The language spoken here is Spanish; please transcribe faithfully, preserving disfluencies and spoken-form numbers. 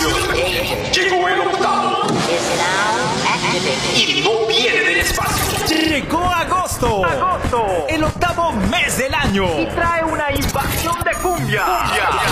Atención, llegó el octavo y no viene del espacio. Llegó agosto, Agosto, el octavo mes del año, y trae una invasión de cumbia. Cumbia.